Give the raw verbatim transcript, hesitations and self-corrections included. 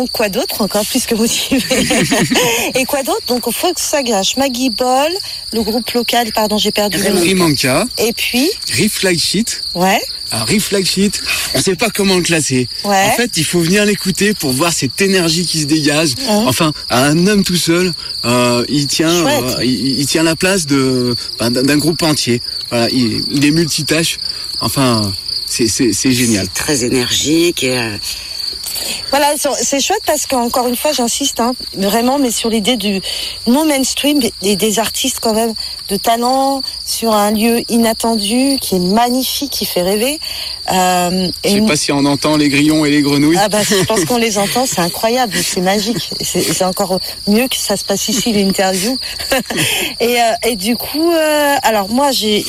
Quoi d'autre, encore plus que motivé. Et quoi d'autre? Donc, au Volkswagen, Maggie Ball, le groupe local, pardon, j'ai perdu le nom. Rimanka. Et puis? Riff Flagship. Ouais. Alors, Riff Flagship, on sait pas comment le classer. Ouais. En fait, il faut venir l'écouter pour voir cette énergie qui se dégage. Mmh. Enfin, un homme tout seul, euh, il tient, euh, il, il tient la place de, ben, d'un groupe entier. Voilà, il, il est multitâche. Enfin, c'est, c'est, c'est génial. C'est très énergique et... Euh... Voilà, c'est chouette parce qu'encore une fois, j'insiste, hein, vraiment, mais sur l'idée du non mainstream et des artistes quand même de talent sur un lieu inattendu qui est magnifique, qui fait rêver. Euh, je sais et pas si on entend les grillons et les grenouilles. Ah bah, je pense qu'on les entend, c'est incroyable, c'est magique. C'est encore mieux que ça se passe ici l'interview. et, euh, et du coup, euh, alors moi j'ai